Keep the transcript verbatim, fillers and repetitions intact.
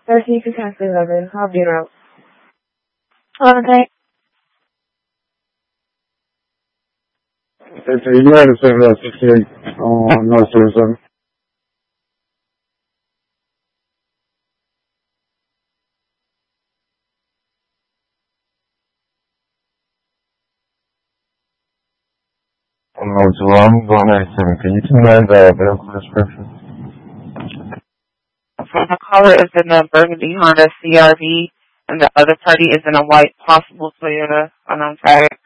Thirty to ten eleven. I'll be around. Okay. It's a United States sixty-eight on North thirty-seven. Hello, Jerome, one ninety-seven. Can you tell me the vehicle description? So the caller is in a burgundy Honda C R V, and the other party is in a white possible Toyota on on fire.